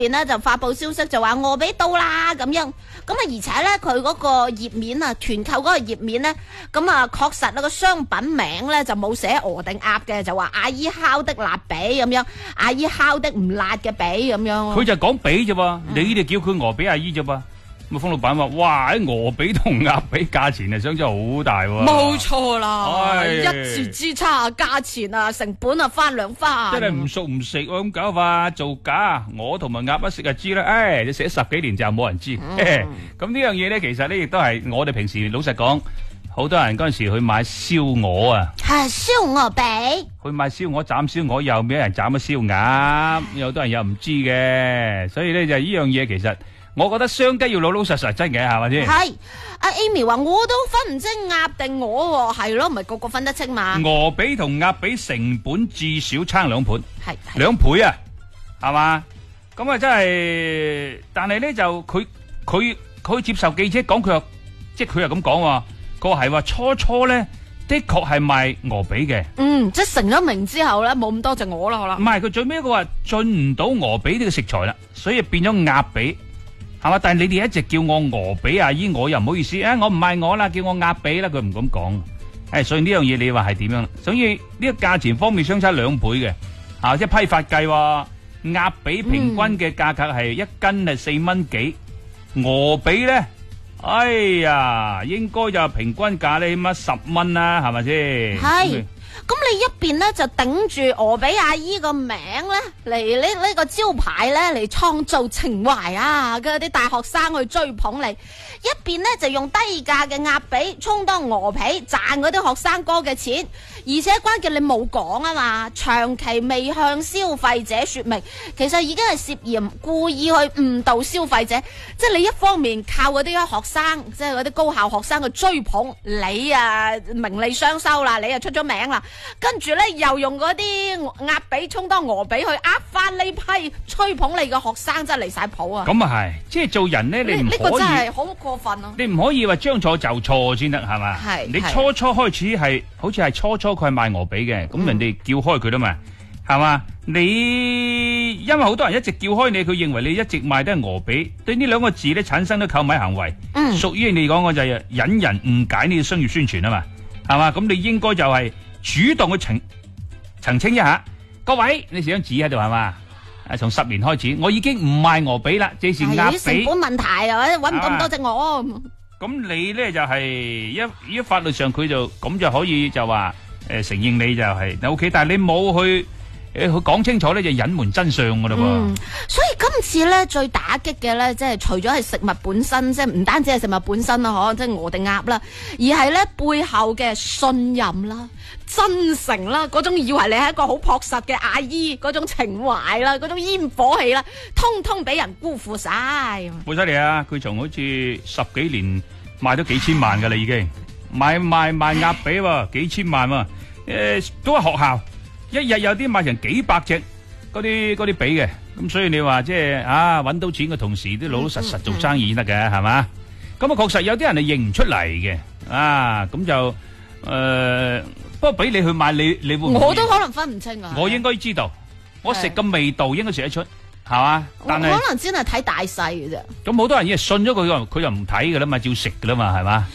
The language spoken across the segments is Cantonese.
邊咧就發佈消息就話鵝髀到啦咁樣，咁啊而且咧佢嗰個頁面啊，團購嗰個頁面咧，咁啊確實啊個商品名咧就冇寫鵝定鴨嘅，就話阿姨烤的辣髀咁樣，阿姨烤的唔辣嘅髀咁樣。 佢就講髀啫喎，你哋叫佢鵝髀阿姨啫噃。咁啊，封老闆話：哇！啲鵝髀同鴨髀價錢啊，相差好大喎。 冇錯啦， 唉一字之差，價錢啊，成本啊翻兩番。 真係唔熟唔食喎，咁搞法造假。我同埋鴨一食就知啦。唉，你食咗10幾年就冇人知。咁呢樣嘢咧，其實咧亦都係我哋平時老實講，好多人嗰陣時去買燒鵝啊， 係燒鵝髀。 去買燒鵝斬燒鵝，又俾人斬咗燒鴨，有好多人又唔知嘅，所以咧就呢樣嘢其實。我覺得商家要老老實實真嘅，係咪先？ 係阿 Amy 話我都分唔清鴨定鵝喎，係咯，唔係個個分得清嘛。 鵝髀同鴨髀成本至少差2倍， 係 2倍啊，係嘛？咁啊真係，但係咧就佢接受記者講，佢又即係佢又咁講喎，佢話係話初咧的確係賣鵝髀嘅， 即係成咗名之後咧冇咁多隻鵝啦，可能。 唔係佢最尾佢話進唔到鵝髀呢個食材啦，所以變咗鴨髀。係嘛？但係你哋一直叫我鵝髀阿姨，我又唔好意思，我唔賣鵝啦，叫我鴨髀啦，佢唔咁講。所以呢樣嘢你話係點樣？所以呢個價錢方面相差2倍嘅，即係批發計喎，鴨髀平均嘅價格係1斤係4蚊幾，鵝髀咧，哎呀，應該就平均價咧起碼10蚊啦，係咪先？ 係。咁你一邊咧就頂住鵝髀阿姨個名咧嚟呢個招牌咧嚟創造情懷啊，嗰啲大學生去追捧你；一邊咧就用低價嘅鴨髀充當鵝皮賺嗰啲學生哥嘅錢，而且關鍵你冇講啊嘛，長期未向消費者說明，其實已經係涉嫌故意去誤導消費者。即係你一方面靠嗰啲學生，即係嗰啲高校學生去追捧你啊，名利雙收啦，你啊出咗名啦。跟住咧，又用嗰啲鴨髀充當鵝髀去翻呢批吹捧你嘅學生，真係離晒譜啊！ 咁啊係，即係做人咧，你唔可以呢個真係好過分啊！ 你唔可以話將錯就錯先得，係嘛？ 係你初開始係，好似係初佢係賣鵝髀嘅，咁人哋叫開佢啦嘛，係嘛？你因為好多人一直叫開你，佢認為你一直賣都係鵝髀，對呢2個字咧產生咗購買行為，屬於你講嘅就係引人誤解呢個商業宣傳啊嘛，係嘛？咁你應該就係。主動去澄清一下，各位，你想指喺度係嘛？從10年開始，我已經唔賣鵝髀啦，這是鴨髀。 成本問題啊，搵唔到咁多隻鵝。 咁你咧就係一法律上佢就咁就可以就話承認你就係 OK， 但係你冇去講清楚咧，就隱瞞真相噶啦噃。 所以今次咧最打擊嘅咧，即係除咗係食物本身，即係唔單止係食物本身啦，即係鵝定鴨啦，而係咧背後嘅信任啦、真誠啦，嗰種以為你係一個好樸實嘅阿姨，嗰種情懷啦，嗰種煙火氣啦，通通俾人辜負晒。 好犀利啊！佢從好似10幾年賣咗幾千萬噶啦，已經賣鴨髀喎，幾千萬喎，都係學校。一日有啲賣成幾百隻嗰啲髀嘅，咁所以你話即係搵到錢嘅同時都老老實實做生意得嘅，係嘛？咁啊確實有啲人係認唔出嚟嘅，咁就不過俾你去買，你會唔會？ 我都可能分唔清啊！ 我應該知道，我食嘅味道應該食得出，係嘛？但係可能只係睇大細嘅啫。 咁好多人已經信咗佢就唔睇噶啦嘛，照食噶啦嘛，係嘛？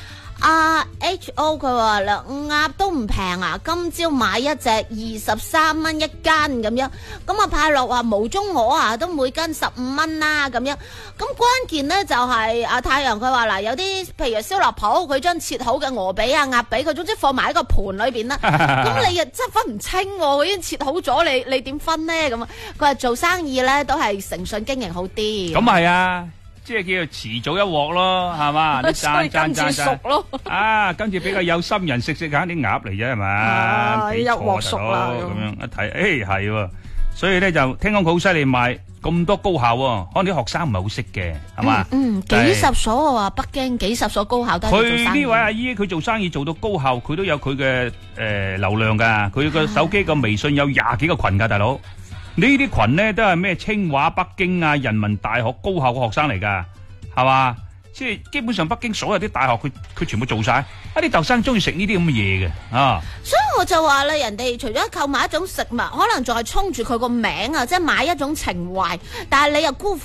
H.O. 佢話啦，鴨都唔平啊！今朝買一隻23蚊一斤咁樣，咁啊派落話無中鵝啊，都每斤15蚊啦咁樣。咁關鍵呢就係太陽佢話嗱，有啲譬如燒臘鋪，佢將切好嘅鵝髀啊、鴨髀，佢總之放埋喺個盤裏邊啦。咁你又真係分唔清，佢已經切好咗，你點分呢？咁啊，佢話做生意咧都係誠信經營好啲。 咁係啊。即係叫做遲早一鑊咯，係嘛？你賺熟咯。 跟住比較有心人食下啲鴨嚟啫，係嘛？ 一鑊熟啦咁樣一睇，係喎。所以咧就聽講佢好犀利，賣咁多高校喎，可能啲學生唔係好識嘅，係嘛？ 幾十所話北京幾十所高校都係做生意。 佢呢位阿姨佢做生意做到高校，佢都有佢嘅流量㗎。佢個手機個微信有20幾個群㗎，大佬。呢啲群呢都係咩清華、北京啊、人民大學高校嘅學生嚟噶，係嘛？ 即係基本上北京所有啲大學佢全部做晒，啲學生中意食呢啲咁嘅嘢嘅啊。 所以我就話啦，人哋除咗購買一種食物，可能仲係衝住佢個名啊，即係買一種情懷，但係你又辜負